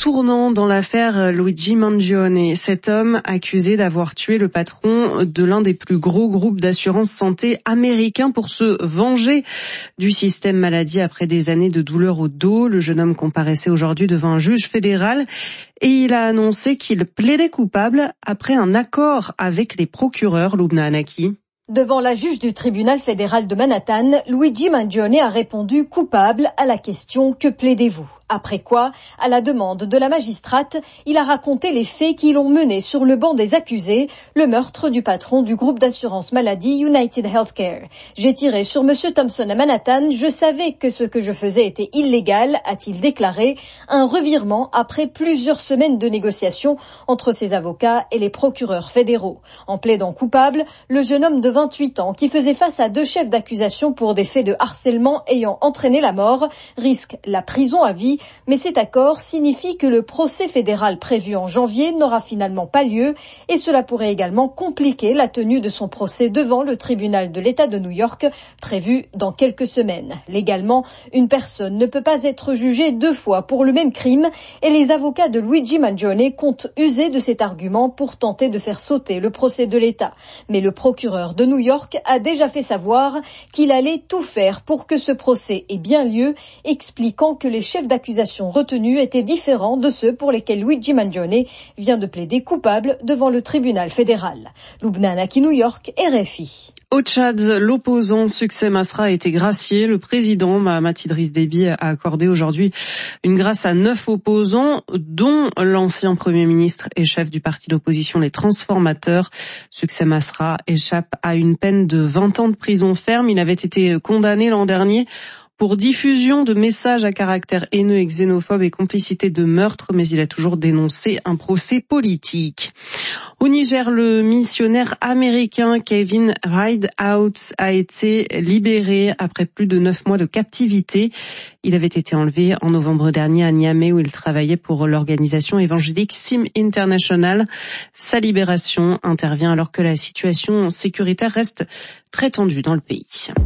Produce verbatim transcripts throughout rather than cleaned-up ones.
tournant dans l'affaire Luigi Mangione. Cet homme accusé d'avoir tué le patron de l'un des plus gros groupes d'assurance santé américains pour se venger du système maladie après des années de douleurs au dos. Le jeune homme comparaissait aujourd'hui devant un juge fédéral et il a annoncé qu'il plaidait coupable après un accord avec les procureurs. Lubna Anaki. Devant la juge du tribunal fédéral de Manhattan, Luigi Mangione a répondu coupable à la question « Que plaidez-vous ?» Après quoi, à la demande de la magistrate, il a raconté les faits qui l'ont mené sur le banc des accusés, le meurtre du patron du groupe d'assurance maladie United Healthcare. J'ai tiré sur Monsieur Thompson à Manhattan, je savais que ce que je faisais était illégal, a-t-il déclaré, un revirement après plusieurs semaines de négociations entre ses avocats et les procureurs fédéraux. En plaidant coupable, le jeune homme de vingt-huit ans, qui faisait face à deux chefs d'accusation pour des faits de harcèlement ayant entraîné la mort, risque la prison à vie. Mais cet accord signifie que le procès fédéral prévu en janvier n'aura finalement pas lieu et cela pourrait également compliquer la tenue de son procès devant le tribunal de l'État de New York, prévu dans quelques semaines. Légalement, une personne ne peut pas être jugée deux fois pour le même crime et les avocats de Luigi Mangione comptent user de cet argument pour tenter de faire sauter le procès de l'État. Mais le procureur de New York a déjà fait savoir qu'il allait tout faire pour que ce procès ait bien lieu, expliquant que les chefs d'accusation retenus étaient différents de ceux pour lesquels Luigi Mangione vient de plaider coupable devant le tribunal fédéral. Lubna Anaki, New York, R F I. Au Tchad, l'opposant Succès Masra a été gracié. Le président Mahamat Idriss Déby a accordé aujourd'hui une grâce à neuf opposants, dont l'ancien Premier ministre et chef du parti d'opposition Les Transformateurs. Succès Masra échappe à une peine de vingt ans de prison ferme. Il avait été condamné l'an dernier pour diffusion de messages à caractère haineux et xénophobe et complicité de meurtre, mais il a toujours dénoncé un procès politique. Au Niger, le missionnaire américain Kevin Rideout a été libéré après plus de neuf mois de captivité. Il avait été enlevé en novembre dernier à Niamey où il travaillait pour l'organisation évangélique Sim International. Sa libération intervient alors que la situation sécuritaire reste très tendue dans le pays.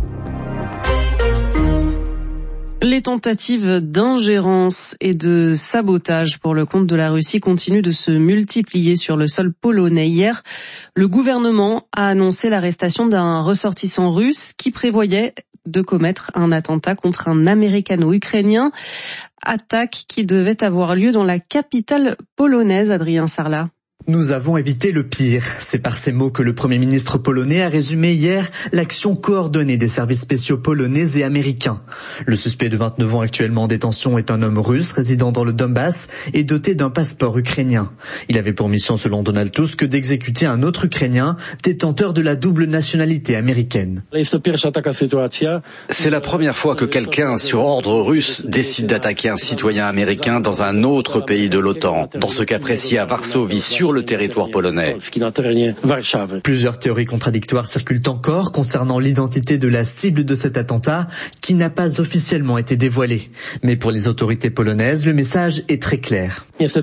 Les tentatives d'ingérence et de sabotage pour le compte de la Russie continuent de se multiplier sur le sol polonais. Hier, le gouvernement a annoncé l'arrestation d'un ressortissant russe qui prévoyait de commettre un attentat contre un américano-ukrainien, attaque qui devait avoir lieu dans la capitale polonaise. Adrien Sarlat. Nous avons évité le pire. C'est par ces mots que le Premier ministre polonais a résumé hier l'action coordonnée des services spéciaux polonais et américains. Le suspect de vingt-neuf ans actuellement en détention est un homme russe résidant dans le Donbass et doté d'un passeport ukrainien. Il avait pour mission, selon Donald Tusk, d'exécuter un autre Ukrainien détenteur de la double nationalité américaine. C'est la première fois que quelqu'un sur ordre russe décide d'attaquer un citoyen américain dans un autre pays de l'OTAN. Dans ce cas précis à Varsovie, sur le territoire polonais. Plusieurs théories contradictoires circulent encore concernant l'identité de la cible de cet attentat qui n'a pas officiellement été dévoilée. Mais pour les autorités polonaises, le message est très clair.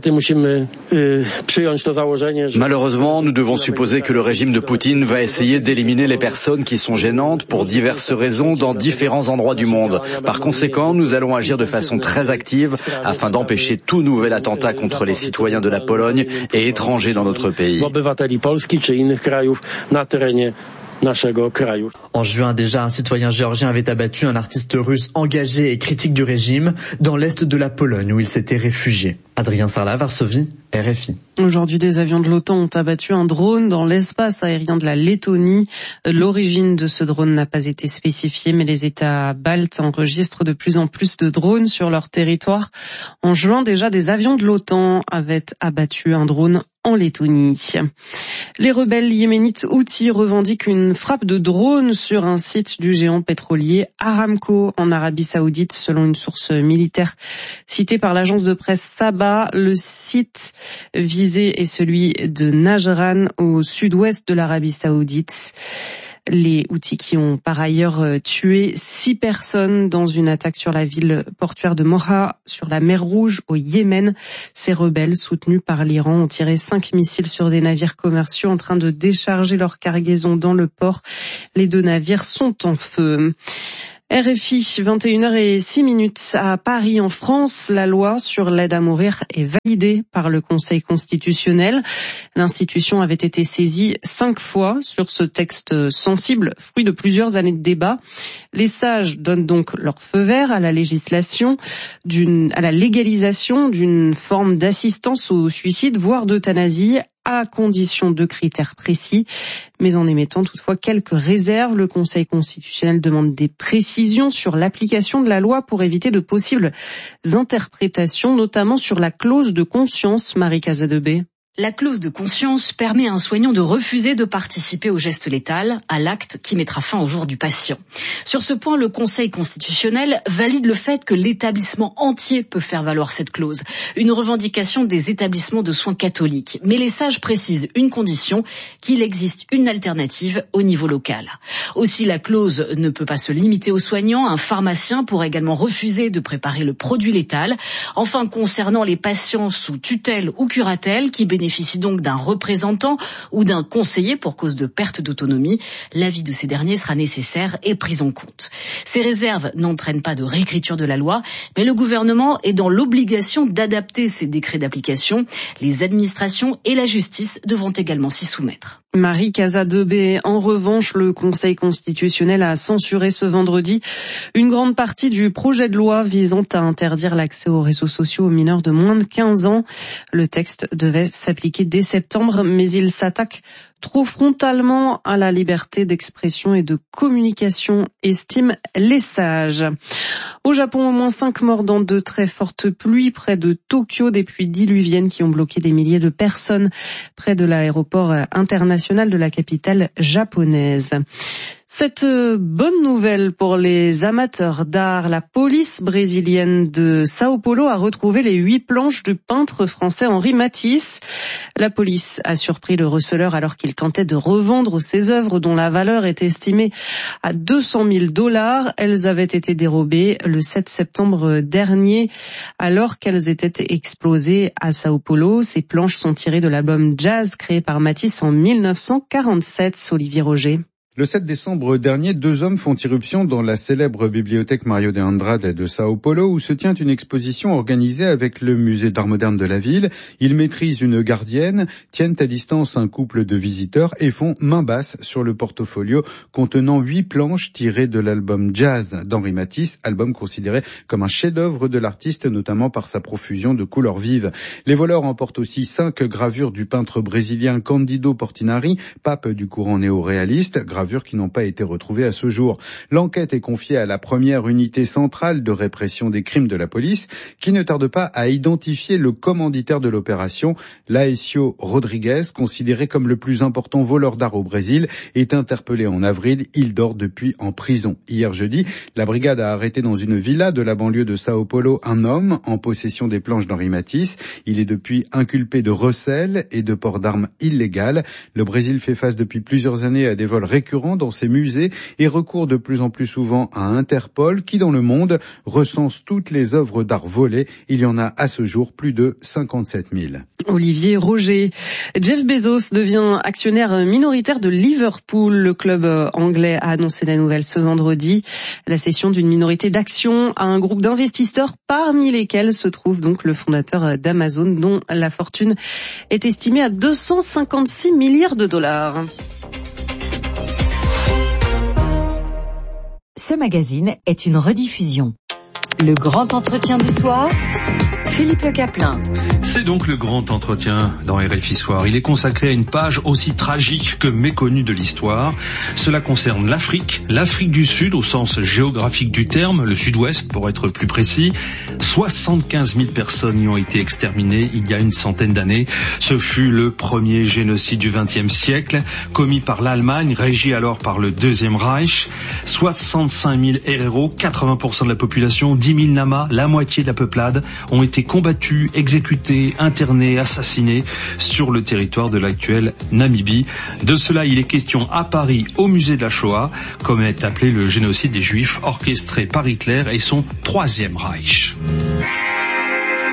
Malheureusement, nous devons supposer que le régime de Poutine va essayer d'éliminer les personnes qui sont gênantes pour diverses raisons dans différents endroits du monde. Par conséquent, nous allons agir de façon très active afin d'empêcher tout nouvel attentat contre les citoyens de la Pologne et étrangers dans notre pays. En juin déjà, un citoyen géorgien avait abattu un artiste russe engagé et critique du régime dans l'est de la Pologne où il s'était réfugié. Adrien Sarlat, Varsovie, R F I. Aujourd'hui, des avions de l'OTAN ont abattu un drone dans l'espace aérien de la Lettonie. L'origine de ce drone n'a pas été spécifiée, mais les États baltes enregistrent de plus en plus de drones sur leur territoire. En juin, déjà, des avions de l'OTAN avaient abattu un drone en Lettonie. Les rebelles yéménites Houthis revendiquent une frappe de drone sur un site du géant pétrolier Aramco en Arabie Saoudite, selon une source militaire citée par l'agence de presse Saba. Le site visé est celui de Najran, au sud-ouest de l'Arabie Saoudite. Les Houthis qui ont par ailleurs tué six personnes dans une attaque sur la ville portuaire de Moha, sur la mer Rouge, au Yémen. Ces rebelles, soutenus par l'Iran, ont tiré cinq missiles sur des navires commerciaux en train de décharger leur cargaison dans le port. Les deux navires sont en feu. R F I, vingt et une heures six minutes à Paris, en France. La loi sur l'aide à mourir est validée par le Conseil constitutionnel. L'institution avait été saisie cinq fois sur ce texte sensible, fruit de plusieurs années de débat. Les sages donnent donc leur feu vert à la législation, d'une, à la légalisation d'une forme d'assistance au suicide, voire d'euthanasie, à condition de critères précis, mais en émettant toutefois quelques réserves. Le Conseil constitutionnel demande des précisions sur l'application de la loi pour éviter de possibles interprétations, notamment sur la clause de conscience. Marie Casadebé. La clause de conscience permet à un soignant de refuser de participer au geste létal, à l'acte qui mettra fin au jour du patient. Sur ce point, le Conseil constitutionnel valide le fait que l'établissement entier peut faire valoir cette clause, une revendication des établissements de soins catholiques. Mais les sages précisent une condition, qu'il existe une alternative au niveau local. Aussi, la clause ne peut pas se limiter aux soignants. Un pharmacien pourra également refuser de préparer le produit létal. Enfin, concernant les patients sous tutelle ou curatelle qui bénéficient bénéficient donc d'un représentant ou d'un conseiller pour cause de perte d'autonomie, l'avis de ces derniers sera nécessaire et pris en compte. Ces réserves n'entraînent pas de réécriture de la loi, mais le gouvernement est dans l'obligation d'adapter ces décrets d'application. Les administrations et la justice devront également s'y soumettre. Marie Casadebé. En revanche, le Conseil constitutionnel a censuré ce vendredi une grande partie du projet de loi visant à interdire l'accès aux réseaux sociaux aux mineurs de moins de quinze ans. Le texte devait s'appliquer dès septembre, mais il s'attaque trop frontalement à la liberté d'expression et de communication, estiment les sages. Au Japon, au moins cinq morts dans de très fortes pluies près de Tokyo, des pluies diluviennes qui ont bloqué des milliers de personnes près de l'aéroport international de la capitale japonaise. Cette bonne nouvelle pour les amateurs d'art, la police brésilienne de Sao Paulo a retrouvé les huit planches du peintre français Henri Matisse. La police a surpris le receleur alors qu'il tentait de revendre ses œuvres dont la valeur est estimée à deux cent mille dollars. Elles avaient été dérobées le sept septembre dernier alors qu'elles étaient exposées à Sao Paulo. Ces planches sont tirées de l'album Jazz créé par Matisse en mille neuf cent quarante-sept. Olivier Roger. Le sept décembre dernier, deux hommes font irruption dans la célèbre bibliothèque Mario de Andrade de Sao Paulo où se tient une exposition organisée avec le musée d'art moderne de la ville. Ils maîtrisent une gardienne, tiennent à distance un couple de visiteurs et font main basse sur le portfolio contenant huit planches tirées de l'album Jazz d'Henri Matisse, album considéré comme un chef-d'œuvre de l'artiste, notamment par sa profusion de couleurs vives. Les voleurs emportent aussi cinq gravures du peintre brésilien Candido Portinari, pape du courant néo-réaliste, gravures qui n'ont pas été retrouvées à ce jour. L'enquête est confiée à la première unité centrale de répression des crimes de la police, qui ne tarde pas à identifier le commanditaire de l'opération. Laécio Rodrigues, considéré comme le plus important voleur d'art au Brésil, est interpellé en avril. Il dort depuis en prison. Hier jeudi, la brigade a arrêté dans une villa de la banlieue de Sao Paulo un homme en possession des planches d'Henri Matisse. Il est depuis inculpé de recel et de port d'armes illégal. Le Brésil fait face depuis plusieurs années à des vols récurrents dans ses musées et recourt de plus en plus souvent à Interpol qui, dans le monde, recense toutes les œuvres d'art volées. Il y en a à ce jour plus de cinquante-sept mille. Olivier Roger. Jeff Bezos devient actionnaire minoritaire de Liverpool. Le club anglais a annoncé la nouvelle ce vendredi. La cession d'une minorité d'actions à un groupe d'investisseurs parmi lesquels se trouve donc le fondateur d'Amazon dont la fortune est estimée à deux cent cinquante-six milliards de dollars. Ce magazine est une rediffusion. Le grand entretien du soir, Philippe Le Caplin. C'est donc le grand entretien dans R F I Soir. Il est consacré à une page aussi tragique que méconnue de l'histoire. Cela concerne l'Afrique, l'Afrique du Sud au sens géographique du terme, le Sud-Ouest pour être plus précis. soixante-quinze mille personnes y ont été exterminées il y a une centaine d'années. Ce fut le premier génocide du vingtième siècle, commis par l'Allemagne, régie alors par le Deuxième Reich. soixante-cinq mille héros, quatre-vingts pour cent de la population, dix mille Namas, la moitié de la peuplade, ont été combattus, exécutés, internés, assassinés sur le territoire de l'actuelle Namibie. De cela, il est question à Paris, au musée de la Shoah, comme est appelé le génocide des Juifs orchestré par Hitler et son Troisième Reich.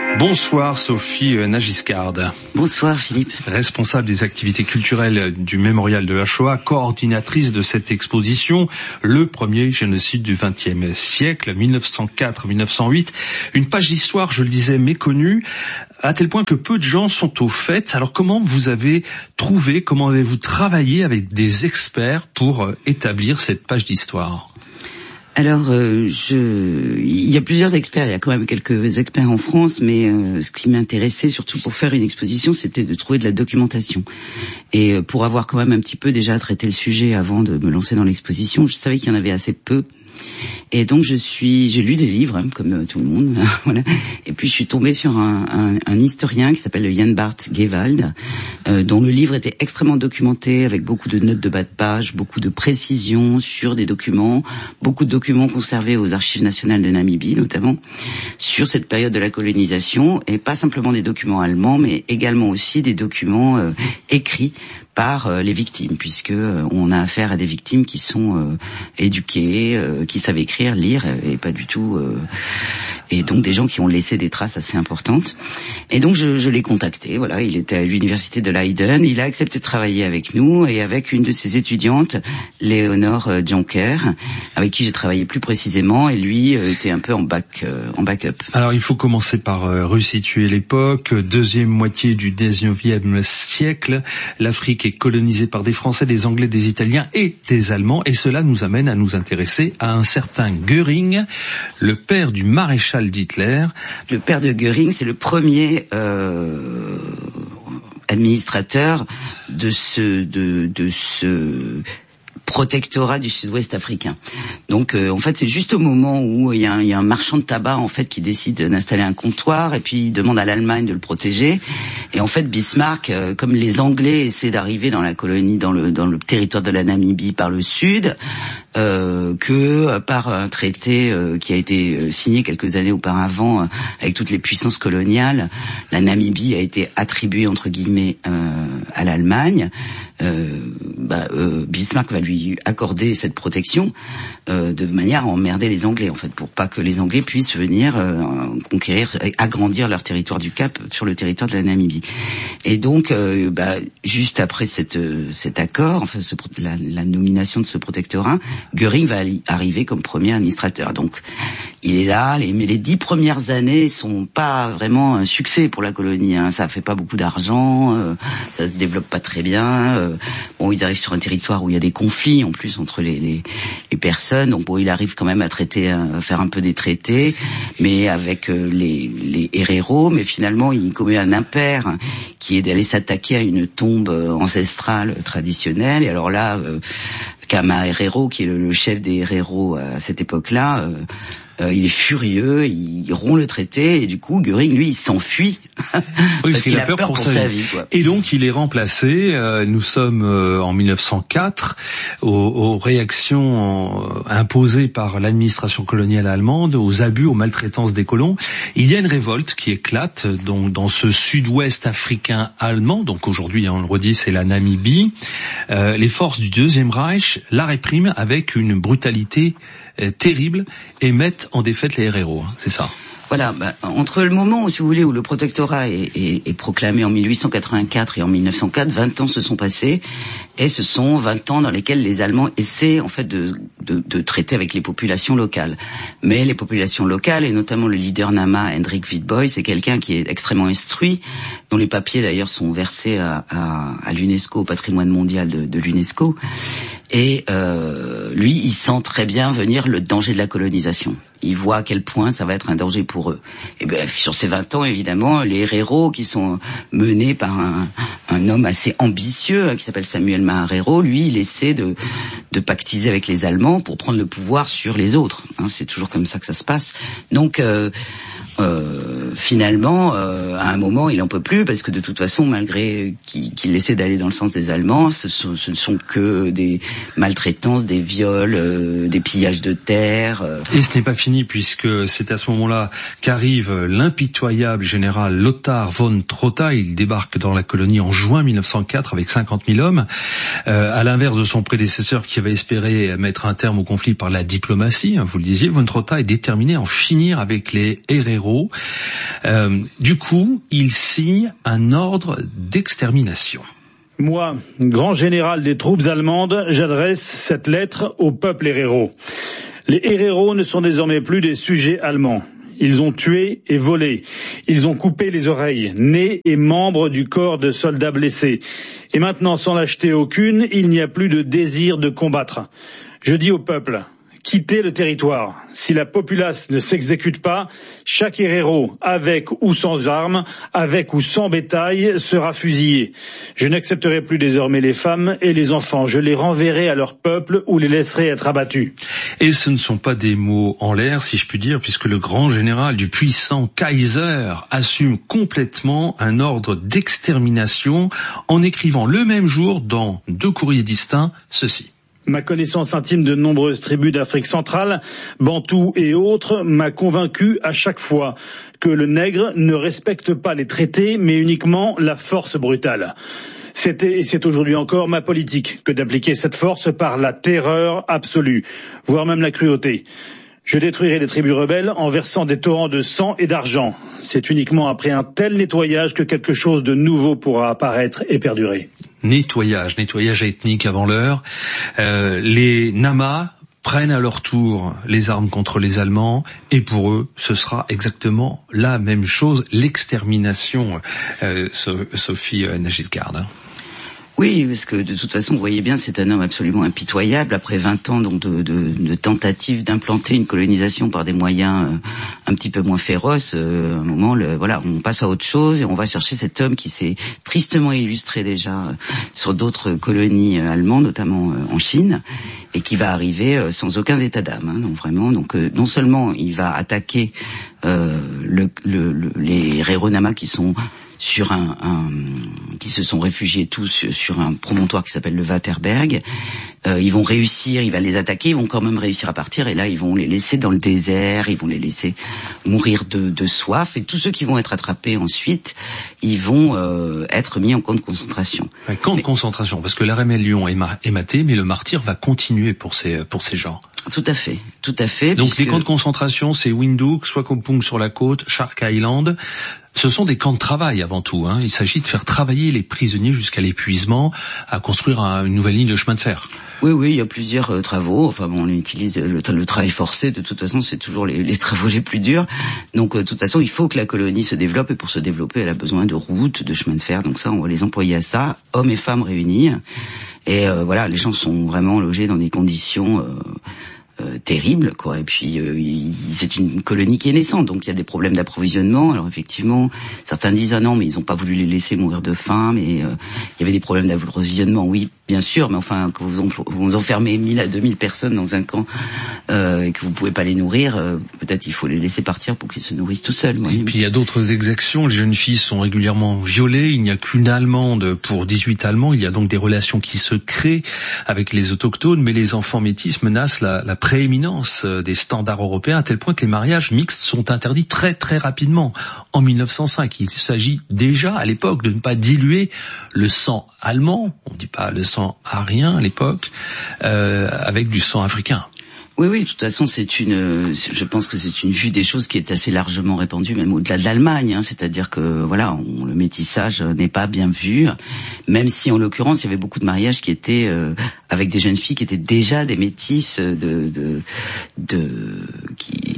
Bonsoir Sophie Nagiscard. Bonsoir Philippe. Responsable des activités culturelles du Mémorial de la Shoah, coordinatrice de cette exposition, le premier génocide du vingtième siècle, mille neuf cent quatre à mille neuf cent huit. Une page d'histoire, je le disais, méconnue, à tel point que peu de gens sont au fait. Alors comment vous avez trouvé, comment avez-vous travaillé avec des experts pour établir cette page d'histoire ? Alors, euh, je, il y a plusieurs experts, il y a quand même quelques experts en France, mais euh, ce qui m'intéressait surtout pour faire une exposition, c'était de trouver de la documentation. Et euh, pour avoir quand même un petit peu déjà traité le sujet avant de me lancer dans l'exposition, je savais qu'il y en avait assez peu. Et donc je suis, j'ai lu des livres, hein, comme euh, tout le monde, voilà. Et puis je suis tombée sur un, un, un historien qui s'appelle Jan Bart Gewald, euh, dont le livre était extrêmement documenté, avec beaucoup de notes de bas de page, beaucoup de précisions sur des documents, beaucoup de documents conservés aux Archives nationales de Namibie, notamment, sur cette période de la colonisation, et pas simplement des documents allemands, mais également aussi des documents euh, écrits par euh, les victimes, puisque euh, on a affaire à des victimes qui sont euh, éduquées, euh, qui savent écrire, lire, et pas du tout, euh, et donc des gens qui ont laissé des traces assez importantes. Et donc je, je l'ai contacté. Voilà, il était à l'université de Leiden, il a accepté de travailler avec nous et avec une de ses étudiantes, Léonore Jonker, avec qui j'ai travaillé plus précisément, et lui euh, était un peu en back, euh, en backup. Alors il faut commencer par euh, resituer l'époque, deuxième moitié du dix-neuvième siècle, l'Afrique est colonisée par des Français, des Anglais, des Italiens et des Allemands, et cela nous amène à nous intéresser à un certain Göring, le père du maréchal d'Hitler. Le père de Göring, c'est le premier euh, administrateur de ce de de ce protectorat du sud-ouest africain. Donc euh, en fait c'est juste au moment où il y a, un, il y a un marchand de tabac en fait qui décide d'installer un comptoir, et puis il demande à l'Allemagne de le protéger, et en fait Bismarck, euh, comme les Anglais essaient d'arriver dans la colonie, dans le dans le territoire de la Namibie par le sud, euh, que par un traité euh, qui a été signé quelques années auparavant euh, avec toutes les puissances coloniales, la Namibie a été attribuée entre guillemets euh, à l'Allemagne. Euh, bah, euh, Bismarck va lui accorder cette protection euh, de manière à emmerder les Anglais, en fait, pour pas que les Anglais puissent venir euh, conquérir, agrandir leur territoire du Cap sur le territoire de la Namibie. Et donc, euh, bah, juste après cette, cet accord, enfin, ce, la, la nomination de ce protectorat, Göring va arriver comme premier administrateur. Donc, il est là. Les, mais les dix premières années sont pas vraiment un succès pour la colonie. Hein. Ça fait pas beaucoup d'argent, euh, ça se développe pas très bien. Euh, bon, ils arrivent sur un territoire où il y a des conflits en plus entre les, les, les personnes. Donc bon, il arrive quand même à traiter, à faire un peu des traités, mais avec euh, les, les héréros. Mais finalement, il commet un impair qui est d'aller s'attaquer à une tombe ancestrale traditionnelle. Et alors là, euh, Kama Herero, qui est le, le chef des héréros à cette époque-là, euh, Euh, il est furieux, il rompt le traité, et du coup, Göring, lui, il s'enfuit. Oui, parce qu'il a peur, peur pour, pour sa vie. vie quoi. Et donc, il est remplacé, euh, nous sommes euh, en mille neuf cent quatre, aux, aux réactions euh, imposées par l'administration coloniale allemande, aux abus, aux maltraitances des colons. Il y a une révolte qui éclate donc, dans ce sud-ouest africain allemand, donc aujourd'hui, on le redit, c'est la Namibie. Euh, les forces du Deuxième Reich la répriment avec une brutalité terrible et mettent en défaite les héros, c'est ça. Voilà, bah, entre le moment où, si vous voulez, où le protectorat est, est, est proclamé en mille huit cent quatre-vingt-quatre et en mille neuf cent quatre, vingt ans se sont passés, et ce sont vingt ans dans lesquels les Allemands essaient en fait de, de, de traiter avec les populations locales. Mais les populations locales, et notamment le leader Nama, Hendrik Witbooi, c'est quelqu'un qui est extrêmement instruit, dont les papiers d'ailleurs sont versés à, à, à l'UNESCO, au patrimoine mondial de, de l'UNESCO. Et euh, lui, il sent très bien venir le danger de la colonisation. Il voit à quel point ça va être un danger pour eux. Et ben sur ces vingt ans, évidemment, les héros qui sont menés par un, un homme assez ambitieux qui s'appelle Samuel Maharero, lui, il essaie de, de pactiser avec les Allemands pour prendre le pouvoir sur les autres. Hein, c'est toujours comme ça que ça se passe. Donc euh, Euh, finalement, euh, à un moment, il en peut plus, parce que de toute façon, malgré qu'il, qu'il essaie d'aller dans le sens des Allemands, ce, sont, ce ne sont que des maltraitances, des viols, euh, des pillages de terre. Euh. Et ce n'est pas fini, puisque c'est à ce moment-là qu'arrive l'impitoyable général Lothar von Trotha. Il débarque dans la colonie en juin mille neuf cent quatre avec cinquante mille hommes. Euh, à l'inverse de son prédécesseur qui avait espéré mettre un terme au conflit par la diplomatie, hein, vous le disiez, von Trotha est déterminé à en finir avec les héréros héros. Euh, du coup, il signe un ordre d'extermination. Moi, grand général des troupes allemandes, j'adresse cette lettre au peuple héréro. Les héréros ne sont désormais plus des sujets allemands. Ils ont tué et volé. Ils ont coupé les oreilles, nez et membres du corps de soldats blessés. Et maintenant, sans lâcheté aucune, il n'y a plus de désir de combattre. Je dis au peuple, quittez le territoire. Si la populace ne s'exécute pas, chaque héréro, avec ou sans armes, avec ou sans bétail, sera fusillé. Je n'accepterai plus désormais les femmes et les enfants. Je les renverrai à leur peuple ou les laisserai être abattus. Et ce ne sont pas des mots en l'air, si je puis dire, puisque le grand général du puissant Kaiser assume complètement un ordre d'extermination en écrivant le même jour dans deux courriers distincts ceci. Ma connaissance intime de nombreuses tribus d'Afrique centrale, bantous et autres, m'a convaincu à chaque fois que le nègre ne respecte pas les traités, mais uniquement la force brutale. C'était et c'est aujourd'hui encore ma politique que d'appliquer cette force par la terreur absolue, voire même la cruauté. Je détruirai les tribus rebelles en versant des torrents de sang et d'argent. C'est uniquement après un tel nettoyage que quelque chose de nouveau pourra apparaître et perdurer. Nettoyage, nettoyage ethnique avant l'heure. Euh, les Nama prennent à leur tour les armes contre les Allemands et pour eux, ce sera exactement la même chose, l'extermination, euh, Sophie Nagisgard. Hein. Oui, parce que de toute façon, vous voyez bien, c'est un homme absolument impitoyable. Après vingt ans donc de, de, de tentatives d'implanter une colonisation par des moyens euh, un petit peu moins féroces, euh, à un moment, le, voilà, on passe à autre chose et on va chercher cet homme qui s'est tristement illustré déjà euh, sur d'autres colonies euh, allemandes, notamment euh, en Chine, et qui va arriver euh, sans aucun état d'âme. Hein, donc vraiment, donc euh, non seulement il va attaquer euh, le, le, le, les Héréro-Nama qui sont sur un, un qui se sont réfugiés tous sur un promontoire qui s'appelle le Waterberg. Euh, ils vont réussir, il va les attaquer, ils vont quand même réussir à partir et là ils vont les laisser dans le désert, ils vont les laisser mourir de, de soif et tous ceux qui vont être attrapés ensuite, ils vont euh, être mis en camp de concentration. Un camp mais, de concentration, parce que la rébellion est, ma- est matée, mais le martyr va continuer pour ces pour ces gens. Tout à fait, tout à fait. Donc puisque... les camps de concentration, c'est Windhoek, Swakopmund sur la côte, Shark Island. Ce sont des camps de travail avant tout. Hein. Il s'agit de faire travailler les prisonniers jusqu'à l'épuisement, à construire un, une nouvelle ligne de chemin de fer. Oui, oui, il y a plusieurs euh, travaux. Enfin, bon, on utilise le, le travail forcé. De toute façon, c'est toujours les, les travaux les plus durs. Donc, euh, de toute façon, il faut que la colonie se développe. Et pour se développer, elle a besoin de routes, de chemins de fer. Donc ça, on va les employer à ça, hommes et femmes réunis. Et euh, voilà, les gens sont vraiment logés dans des conditions... Euh, Euh, terrible, quoi. Et puis euh, il, c'est une colonie qui est naissante, donc il y a des problèmes d'approvisionnement. Alors effectivement, certains disent ah non, mais ils n'ont pas voulu les laisser mourir de faim, mais euh, il y avait des problèmes d'approvisionnement, oui, bien sûr, mais enfin quand vous, empl- vous enfermez mille à deux mille personnes dans un camp euh, et que vous pouvez pas les nourrir, euh, peut-être il faut les laisser partir pour qu'ils se nourrissent tout seuls. Et puis il y a d'autres exactions. Les jeunes filles sont régulièrement violées. Il n'y a qu'une Allemande pour dix-huit Allemands. Il y a donc des relations qui se créent avec les autochtones, mais les enfants métis menacent la, la prééminence des standards européens à tel point que les mariages mixtes sont interdits très très rapidement. En mille neuf cent cinq, il s'agit déjà à l'époque de ne pas diluer le sang allemand, on ne dit pas le sang arien à l'époque, euh, avec du sang africain. Oui, oui, de toute façon, c'est une, je pense que c'est une vue des choses qui est assez largement répandue, même au-delà de l'Allemagne, hein, c'est-à-dire que, voilà, on, le métissage n'est pas bien vu, même si, en l'occurrence, il y avait beaucoup de mariages qui étaient, euh, avec des jeunes filles qui étaient déjà des métisses de, de, de, qui,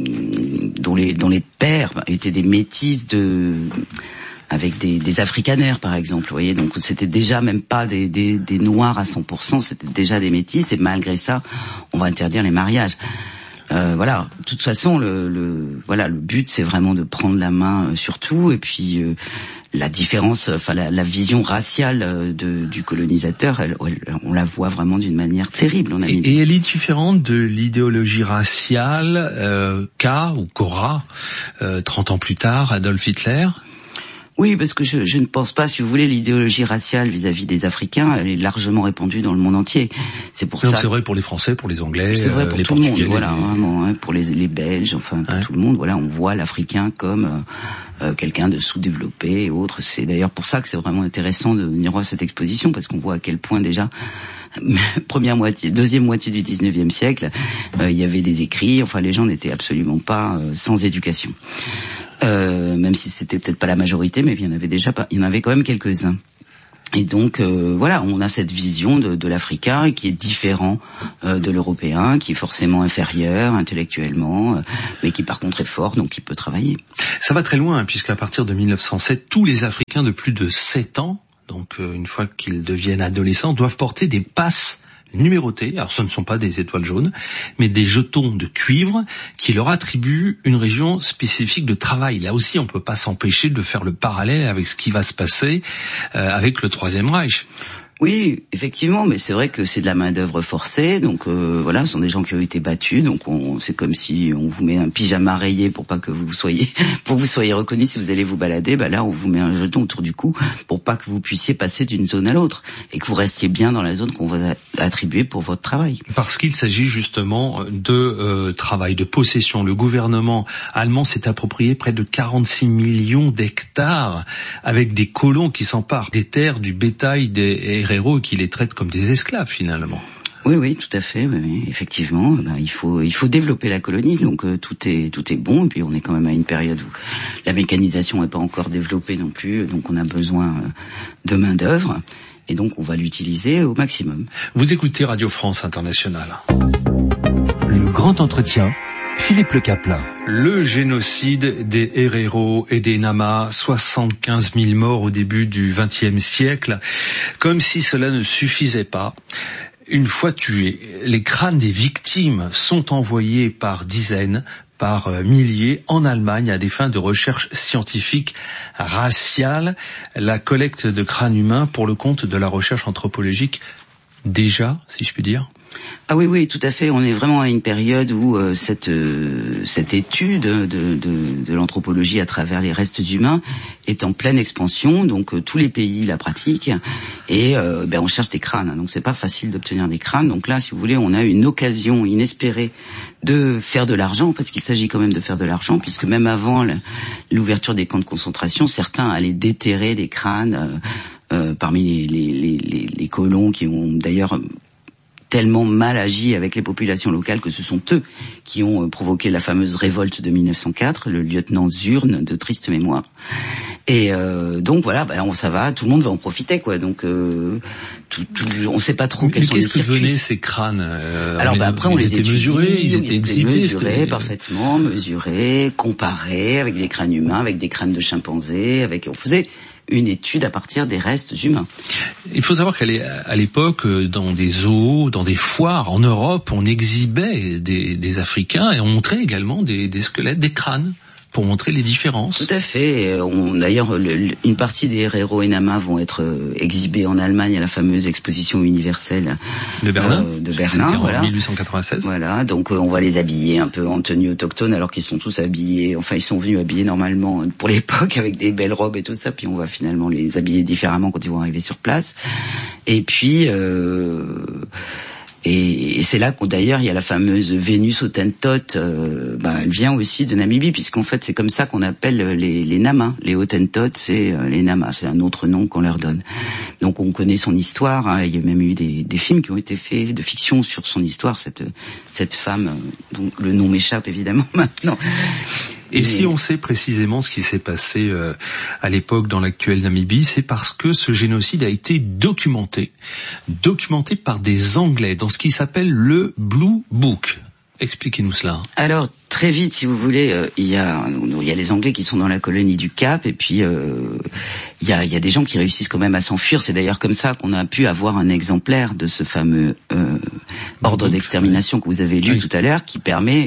dont les, dont les pères étaient des métisses de, avec des, des afrikaners par exemple, vous voyez, donc c'était déjà même pas des, des, des noirs à cent pour cent, c'était déjà des métis, et malgré ça, on va interdire les mariages. Euh, voilà, de toute façon, le, le, voilà, le but c'est vraiment de prendre la main euh, sur tout, et puis euh, la différence, enfin la, la vision raciale euh, de, du colonisateur, elle, elle, on la voit vraiment d'une manière terrible. On a et, et elle est différente de l'idéologie raciale euh, qu'a ou qu'aura euh, trente ans plus tard Adolf Hitler. Oui, parce que je, je ne pense pas, si vous voulez, l'idéologie raciale vis-à-vis des Africains, elle est largement répandue dans le monde entier. C'est pour Donc ça. C'est vrai pour les Français, pour les Anglais, c'est vrai pour euh, les tout le monde, Portugais, voilà, les... vraiment, hein, pour les, les Belges, enfin pour ouais. tout le monde. Voilà, on voit l'Africain comme euh, euh, quelqu'un de sous-développé et autres. C'est d'ailleurs pour ça que c'est vraiment intéressant de venir voir cette exposition, parce qu'on voit à quel point déjà première moitié, deuxième moitié du dix-neuvième siècle, euh, il y avait des écrits. Enfin, les gens n'étaient absolument pas euh, sans éducation. Euh, même si c'était peut-être pas la majorité, mais il y en avait déjà pas, il y en avait quand même quelques-uns. Et donc euh, voilà, on a cette vision de, de l'Africain qui est différent euh, de l'Européen, qui est forcément inférieur intellectuellement, euh, mais qui par contre est fort, donc qui peut travailler. Ça va très loin, hein, puisqu'à partir de mille neuf cent sept, tous les Africains de plus de sept ans, donc euh, une fois qu'ils deviennent adolescents, doivent porter des passes numérotées. Alors ce ne sont pas des étoiles jaunes, mais des jetons de cuivre qui leur attribuent une région spécifique de travail. Là aussi, on peut pas s'empêcher de faire le parallèle avec ce qui va se passer euh, avec le Troisième Reich. Oui, effectivement, mais c'est vrai que c'est de la main d'œuvre forcée, donc euh, voilà, ce sont des gens qui ont été battus, donc on, c'est comme si on vous met un pyjama rayé pour pas que vous soyez, pour que vous soyez reconnu si vous allez vous balader. Bah là, on vous met un jeton autour du cou pour pas que vous puissiez passer d'une zone à l'autre et que vous restiez bien dans la zone qu'on vous a attribuée pour votre travail. Parce qu'il s'agit justement de euh, travail, de possession. Le gouvernement allemand s'est approprié près de quarante-six millions d'hectares avec des colons qui s'emparent des terres, du bétail, des héros qui les traitent comme des esclaves finalement. Oui, oui, tout à fait. Oui, effectivement, ben, il faut, il faut développer la colonie. Donc euh, tout est, tout est bon. Et puis on est quand même à une période où la mécanisation n'est pas encore développée non plus. Donc on a besoin euh, de main d'œuvre. Et donc on va l'utiliser au maximum. Vous écoutez Radio France Internationale. Le grand entretien. Philippe Le Caplin. Le génocide des Herero et des Nama, soixante-quinze mille morts au début du vingtième siècle. Comme si cela ne suffisait pas, une fois tués, les crânes des victimes sont envoyés par dizaines, par milliers en Allemagne à des fins de recherche scientifique raciale. La collecte de crânes humains pour le compte de la recherche anthropologique déjà, si je puis dire. Ah oui, oui, tout à fait. On est vraiment à une période où euh, cette euh, cette étude de, de, de l'anthropologie à travers les restes humains est en pleine expansion. Donc euh, tous les pays la pratiquent et euh, ben on cherche des crânes. Donc c'est pas facile d'obtenir des crânes. Donc là, si vous voulez, on a une occasion inespérée de faire de l'argent, parce qu'il s'agit quand même de faire de l'argent, puisque même avant l'ouverture des camps de concentration, certains allaient déterrer des crânes euh, euh, parmi les, les, les, les colons qui ont d'ailleurs tellement mal agi avec les populations locales que ce sont eux qui ont provoqué la fameuse révolte de mille neuf cent quatre, le lieutenant Zurne, de triste mémoire. Et euh, donc voilà, bah, on, ça va, tout le monde va en profiter, quoi. Donc euh, tout, tout, on ne sait pas trop quels mais sont les circuits. Qu'est-ce que devenaient ces crânes euh, Alors bah, après on les étaient étudie, mesurés, ils étaient exhibés, mesurés c'était... parfaitement, mesurés, comparés avec des crânes humains, avec des crânes de chimpanzés, avec on faisait une étude à partir des restes humains. Il faut savoir qu'à l'époque, dans des zoos, dans des foires en Europe, on exhibait des, des Africains et on montrait également des, des squelettes, des crânes, pour montrer les différences. Tout à fait. On, d'ailleurs, le, une partie des Herero et Nama vont être euh, exhibés en Allemagne à la fameuse exposition universelle de Berlin. Euh, de Berlin, C'était voilà. En mille huit cent quatre-vingt-seize. Voilà. Donc euh, on va les habiller un peu en tenue autochtone, alors qu'ils sont tous habillés. Enfin, ils sont venus habillés normalement pour l'époque avec des belles robes et tout ça. Puis on va finalement les habiller différemment quand ils vont arriver sur place. Et puis. Euh, Et, et c'est là qu'au d'ailleurs il y a la fameuse Vénus Hottentote, euh, bah, elle vient aussi de Namibie, puisqu'en fait c'est comme ça qu'on appelle les, les Namas. Les Hottentotes, c'est euh, les Namas, c'est un autre nom qu'on leur donne. Donc on connaît son histoire, hein, il y a même eu des, des films qui ont été faits de fiction sur son histoire, cette, cette femme, euh, dont le nom m'échappe évidemment maintenant. Et si on sait précisément ce qui s'est passé euh, à l'époque dans l'actuelle Namibie, c'est parce que ce génocide a été documenté, documenté par des Anglais dans ce qui s'appelle le Blue Book. Expliquez-nous cela. Alors très vite, si vous voulez, euh, il y a il y a les Anglais qui sont dans la colonie du Cap, et puis euh, il y a il y a des gens qui réussissent quand même à s'enfuir. C'est d'ailleurs comme ça qu'on a pu avoir un exemplaire de ce fameux euh, ordre d'extermination que vous avez lu oui. tout à l'heure, qui permet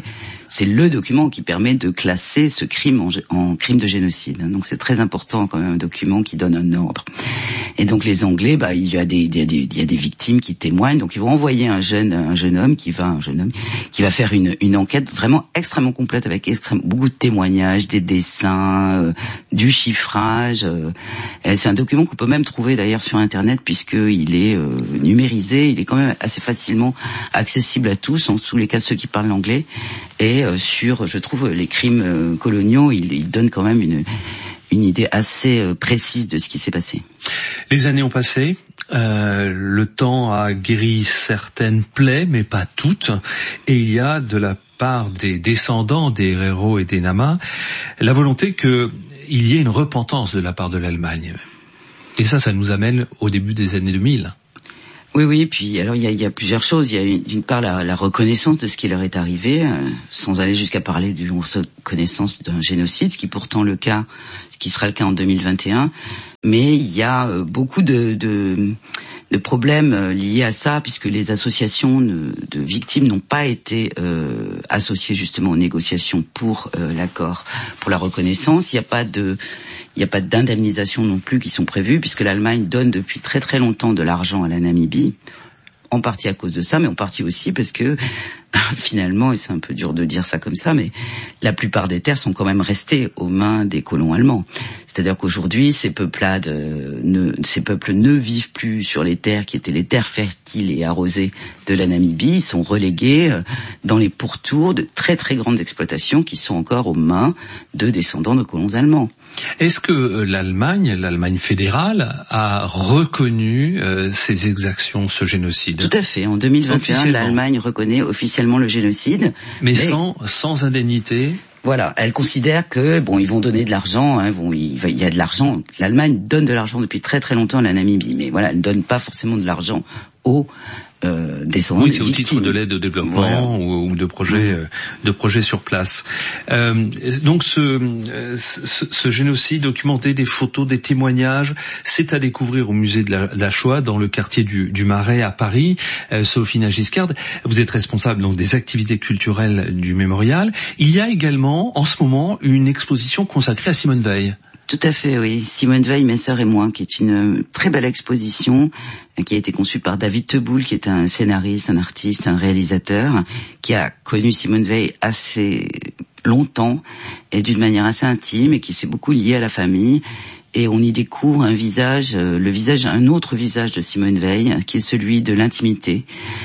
c'est le document qui permet de classer ce crime en, en crime de génocide. Donc c'est très important quand même, un document qui donne un ordre. Et donc les Anglais, bah il y a des il y a des il y a des victimes qui témoignent, donc ils vont envoyer un jeune un jeune homme qui va un jeune homme qui va faire une une enquête vraiment extrêmement complète avec extrêmement beaucoup de témoignages, des dessins, euh, du chiffrage. Euh, et c'est un document qu'on peut même trouver d'ailleurs sur internet puisque il est euh, numérisé, il est quand même assez facilement accessible à tous, en tous les cas ceux qui parlent l'anglais. Et euh, sur, je trouve, les crimes euh, coloniaux, il, il donne quand même une une idée assez euh, précise de ce qui s'est passé. Les années ont passé, euh, le temps a guéri certaines plaies, mais pas toutes, et il y a de la part des descendants des Herero et des Nama la volonté qu'il y ait une repentance de la part de l'Allemagne. Et ça, ça nous amène au début des années deux mille. Oui, oui, puis alors il y a, il y a plusieurs choses. Il y a d'une part la, la reconnaissance de ce qui leur est arrivé, euh, sans aller jusqu'à parler d'une reconnaissance d'un génocide, ce qui est pourtant le cas, ce qui sera le cas en deux mille vingt et un. Mais il y a euh, beaucoup de, de, de problèmes euh, liés à ça, puisque les associations de, de victimes n'ont pas été euh, associées justement aux négociations pour euh, l'accord, pour la reconnaissance. Il n'y a pas de Il n'y a pas d'indemnisation non plus qui sont prévues, puisque l'Allemagne donne depuis très très longtemps de l'argent à la Namibie, en partie à cause de ça, mais en partie aussi parce que finalement, et c'est un peu dur de dire ça comme ça, mais la plupart des terres sont quand même restées aux mains des colons allemands. C'est-à-dire qu'aujourd'hui, ces peuplades, euh, ne, ces peuples ne vivent plus sur les terres qui étaient les terres fertiles et arrosées de la Namibie. Ils sont relégués euh, dans les pourtours de très très grandes exploitations qui sont encore aux mains de descendants de colons allemands. Est-ce que l'Allemagne, l'Allemagne fédérale, a reconnu euh, ces exactions, ce génocide? Tout à fait. En deux mille vingt et un, l'Allemagne reconnaît officiellement le génocide. Mais, mais sans, sans indemnité? Voilà, elle considère que bon, ils vont donner de l'argent, hein, bon, il, il y a de l'argent. L'Allemagne donne de l'argent depuis très très longtemps à la Namibie, mais voilà, elle ne donne pas forcément de l'argent aux euh, descendants. Oui, c'est des au titre de l'aide au développement, voilà. ou, ou de projets, mmh. de projets sur place. Euh, donc ce, ce, ce génocide documenté, des photos, des témoignages, c'est à découvrir au musée de la, de la Shoah dans le quartier du, du Marais à Paris. Euh, Sophie Nagiscard, vous êtes responsable donc des activités culturelles du mémorial. Il y a également en ce moment une exposition consacrée à Simone Veil. Tout à fait, oui. Simone Veil, mes sœurs et moi, qui est une très belle exposition qui a été conçue par David Teboul, qui est un scénariste, un artiste, un réalisateur, qui a connu Simone Veil assez longtemps et d'une manière assez intime et qui s'est beaucoup lié à la famille. Et on y découvre un visage, le visage, un autre visage de Simone Veil, qui est celui de l'intimité,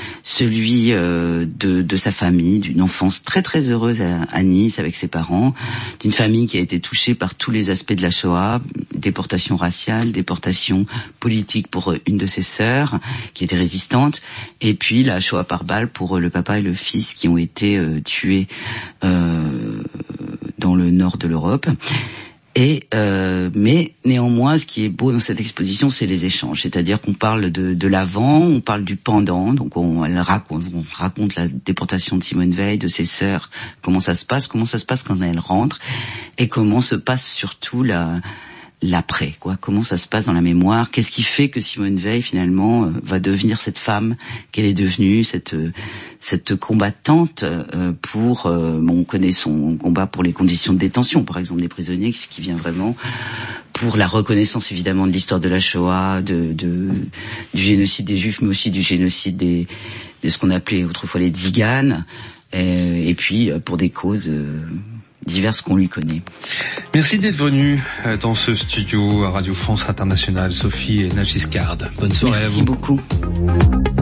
celui euh, de, de sa famille, d'une enfance très très heureuse à, à Nice avec ses parents, d'une famille qui a été touchée par tous les aspects de la Shoah, déportation raciale, déportation politique pour une de ses sœurs qui était résistante, et puis la Shoah par balle pour le papa et le fils qui ont été euh, tués euh, dans le nord de l'Europe. Et euh, mais néanmoins, ce qui est beau dans cette exposition, c'est les échanges. C'est-à-dire qu'on parle de, de l'avant, on parle du pendant. Donc on, elle raconte, on raconte la déportation de Simone Veil, de ses sœurs, comment ça se passe, comment ça se passe quand elle rentre, et comment se passe surtout la l'après, quoi. Comment ça se passe dans la mémoire? Qu'est-ce qui fait que Simone Veil finalement euh, va devenir cette femme qu'elle est devenue, cette euh, cette combattante euh, pour euh, bon, on connaît son combat pour les conditions de détention, par exemple des prisonniers, ce qui vient vraiment pour la reconnaissance évidemment de l'histoire de la Shoah, de, de du génocide des Juifs, mais aussi du génocide des de ce qu'on appelait autrefois les tziganes, et, et puis pour des causes euh, diverses qu'on lui connaît. Merci d'être venu dans ce studio à Radio France Internationale, Sophie Nagiscard. Bonne soirée Merci à vous. Merci beaucoup.